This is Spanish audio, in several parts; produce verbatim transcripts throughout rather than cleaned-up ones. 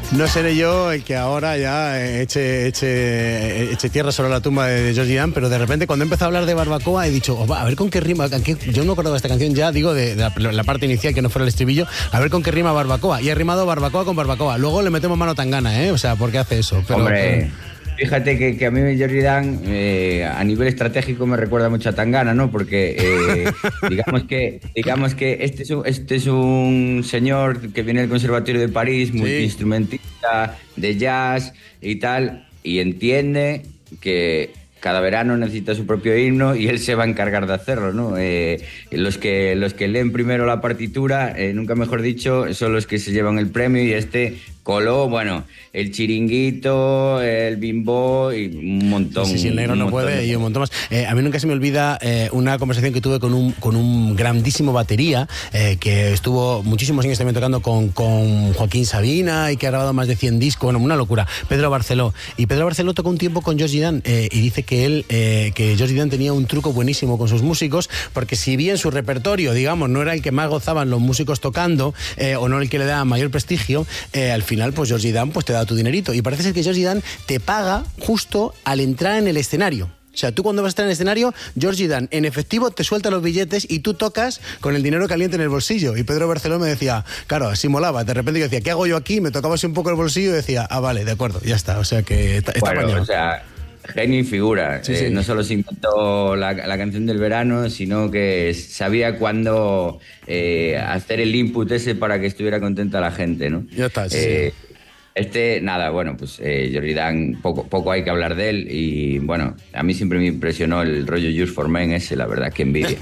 No seré yo el que ahora ya eche, eche, eche tierra sobre la tumba de George Dan, pero de repente cuando he empezado a hablar de barbacoa he dicho, oh, va, a ver con qué rima, con qué, yo no me acordaba de esta canción ya, digo, de, de la, la parte inicial que no fuera el estribillo, a ver con qué rima barbacoa. Y he rimado barbacoa con barbacoa. Luego le metemos mano tangana, ¿eh? O sea, ¿por qué hace eso? Pero, Hombre... pero... Fíjate que, que a mí George Dan eh, a nivel estratégico me recuerda mucho a Tangana, ¿no? Porque eh, digamos que digamos que este es, un, este es un señor que viene del Conservatorio de París, sí, multiinstrumentista de jazz y tal, y entiende que cada verano necesita su propio himno y él se va a encargar de hacerlo, ¿no? Eh, los que los que leen primero la partitura, eh, nunca mejor dicho, son los que se llevan el premio, y este coló, bueno, el chiringuito, el bimbo y un montón. Sí, sí, el negro no puede y un montón más. Eh, a mí nunca se me olvida eh, una conversación que tuve con un, con un grandísimo batería eh, que estuvo muchísimos años también tocando con, con Joaquín Sabina y que ha grabado más de cien discos, bueno, una locura, Pedro Barceló. Y Pedro Barceló tocó un tiempo con George Dan eh, y dice que él, eh, que George Dan tenía un truco buenísimo con sus músicos, porque si bien su repertorio, digamos, no era el que más gozaban los músicos tocando eh, o no el que le daba mayor prestigio, eh, al final pues George Dan pues te da tu dinerito, y parece ser que George Dan te paga justo al entrar en el escenario. O sea, tú cuando vas a estar en el escenario, George Dan en efectivo te suelta los billetes y tú tocas con el dinero caliente en el bolsillo. Y Pedro Barceló me decía, claro, así molaba. De repente yo decía, ¿qué hago yo aquí? Me tocaba así un poco el bolsillo y decía, ah, vale, de acuerdo, ya está. O sea que está, está bueno, apañado. O sea, genio y figura. Sí, eh, sí. No solo se inventó la, la canción del verano, sino que sabía cuándo eh, hacer el input ese para que estuviera contenta la gente, ¿no? Ya está, sí, eh, sí. Este, nada, bueno, pues eh, George Dan, poco, poco hay que hablar de él, y bueno, a mí siempre me impresionó el rollo Just for Men ese, la verdad, que envidia.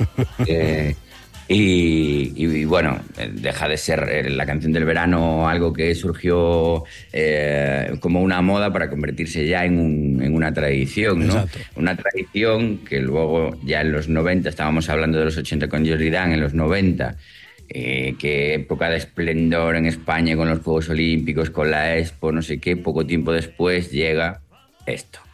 eh, y, y bueno, deja de ser la canción del verano algo que surgió eh, como una moda para convertirse ya en, un, en una tradición, ¿no? Exacto. Una tradición que luego ya en los noventa, estábamos hablando de los ochenta con George Dan, en los noventa, Eh, qué época de esplendor en España con los Juegos Olímpicos, con la Expo, no sé qué, poco tiempo después llega esto.